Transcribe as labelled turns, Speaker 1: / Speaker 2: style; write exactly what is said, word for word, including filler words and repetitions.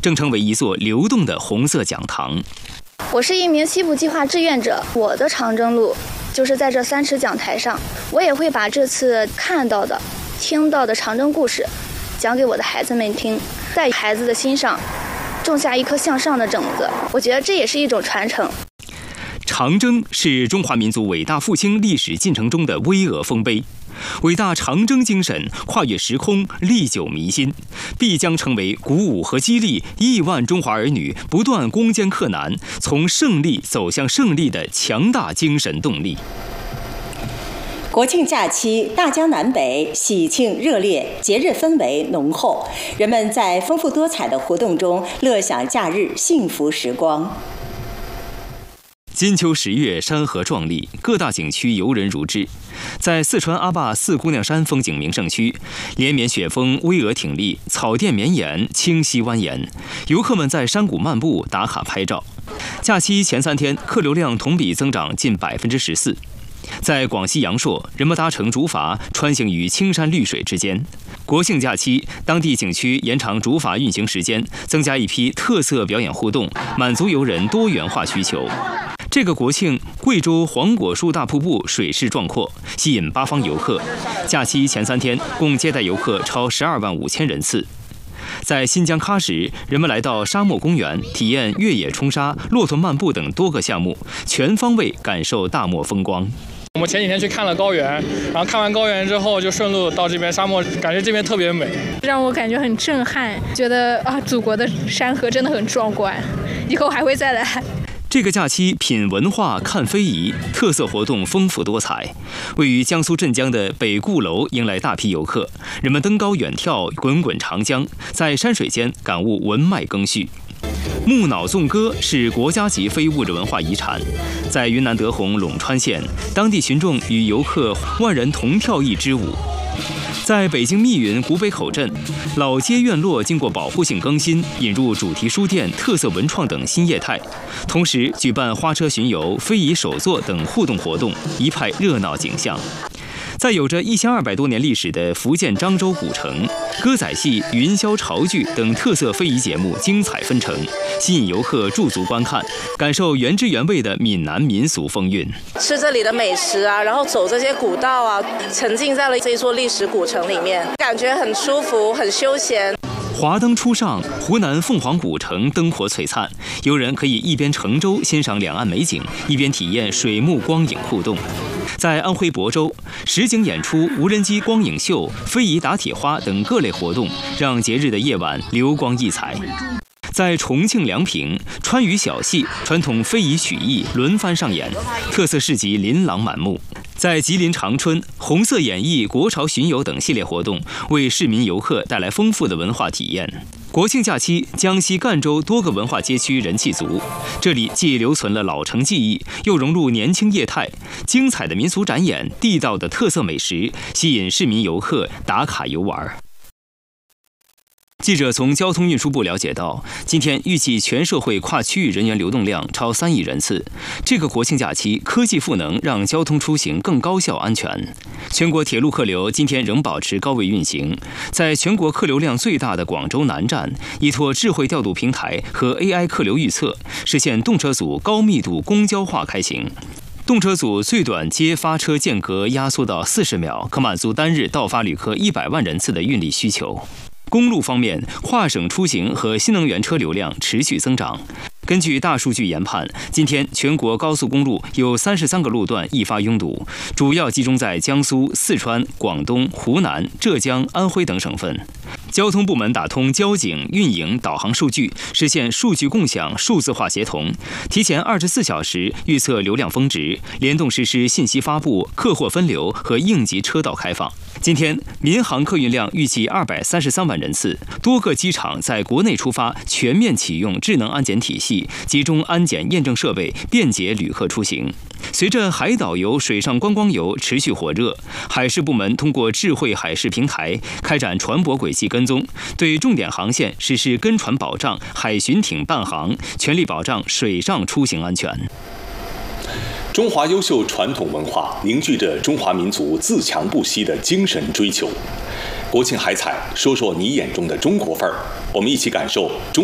Speaker 1: 正成为一座流动的红色讲堂。
Speaker 2: 我是一名西部计划志愿者，我的长征路就是在这三尺讲台上，我也会把这次看到的、听到的长征故事讲给我的孩子们听，在孩子的心上种下一颗向上的种子。我觉得这也是一种传承。
Speaker 1: 长征是中华民族伟大复兴历史进程中的巍峨丰碑。伟大长征精神跨越时空，历久弥新，必将成为鼓舞和激励亿万中华儿女不断攻坚克难、从胜利走向胜利的强大精神动力。
Speaker 3: 国庆假期，大江南北喜庆热烈，节日氛围浓厚，人们在丰富多彩的活动中乐享假日幸福时光。
Speaker 1: 金秋十月，山河壮丽，各大景区游人如织。在四川阿坝四姑娘山风景名胜区，连绵雪峰巍峨挺立，草甸绵延，清溪蜿蜒，游客们在山谷漫步打卡拍照。假期前三天，客流量同比增长近百分之十四。在广西阳朔，人们搭乘竹筏穿行于青山绿水之间。国庆假期，当地景区延长竹筏运行时间，增加一批特色表演互动，满足游人多元化需求。这个国庆，贵州黄果树大瀑布水势壮阔，吸引八方游客。假期前三天，共接待游客超十二万五千人次。在新疆喀什，人们来到沙漠公园，体验越野冲沙、骆驼漫步等多个项目，全方位感受大漠风光。
Speaker 4: 我们前几天去看了高原，然后看完高原之后就顺路到这边沙漠，感觉这边特别美，
Speaker 5: 让我感觉很震撼，觉得啊，祖国的山河真的很壮观，以后还会再来。
Speaker 1: 这个假期品文化看非遗，特色活动丰富多彩。位于江苏镇江的北固楼迎来大批游客，人们登高远眺滚滚长江，在山水间感悟文脉更序。木脑纵歌是国家级非物质文化遗产，在云南德宏陇川县，当地群众与游客万人同跳一支舞。在北京密云古北口镇，老街院落经过保护性更新，引入主题书店、特色文创等新业态，同时举办花车巡游、非遗手作等互动活动，一派热闹景象。在有着一千二百多年历史的福建漳州古城，歌仔戏、云霄潮剧等特色非遗节目精彩纷呈，吸引游客驻足观看，感受原汁原味的闽南民俗风韵。
Speaker 6: 吃这里的美食啊，然后走这些古道啊，沉浸在了这一座历史古城里面，感觉很舒服，很休闲。
Speaker 1: 华灯初上，湖南凤凰古城灯火璀璨，游人可以一边乘舟欣赏两岸美景，一边体验水幕光影互动。在安徽亳州，实景演出、无人机光影秀、非遗打铁花等各类活动，让节日的夜晚流光溢彩。在重庆梁平，川渝小戏、传统非遗曲艺轮番上演，特色市集琳琅满目。在吉林长春，红色演艺、国潮巡游等系列活动为市民游客带来丰富的文化体验。国庆假期，江西赣州多个文化街区人气足，这里既留存了老城记忆，又融入年轻业态，精彩的民俗展演、地道的特色美食，吸引市民游客打卡游玩。记者从交通运输部了解到，今天预计全社会跨区域人员流动量超三亿人次。这个国庆假期，科技赋能让交通出行更高效安全。全国铁路客流今天仍保持高位运行，在全国客流量最大的广州南站，依托智慧调度平台和 A I 客流预测，实现动车组高密度公交化开行。动车组最短接发车间隔压缩到四十秒，可满足单日到发旅客一百万人次的运力需求。公路方面，跨省出行和新能源车流量持续增长。根据大数据研判，今天全国高速公路有三十三个路段易发拥堵，主要集中在江苏、四川、广东、湖南、浙江、安徽等省份。交通部门打通交警、运营、导航数据，实现数据共享、数字化协同，提前二十四小时预测流量峰值，联动实施信息发布、客货分流和应急车道开放。今天，民航客运量预计二百三十三万人次，多个机场在国内出发全面启用智能安检体系，集中安检验证设备，便捷旅客出行。随着海岛游、水上观光游持续火热，海事部门通过智慧海事平台开展船舶轨迹跟踪，对重点航线实施跟船保障、海巡艇伴航，全力保障水上出行安全。
Speaker 7: 中华优秀传统文化凝聚着中华民族自强不息的精神追求。国庆海采，说说你眼中的中国范儿，我们一起感受中。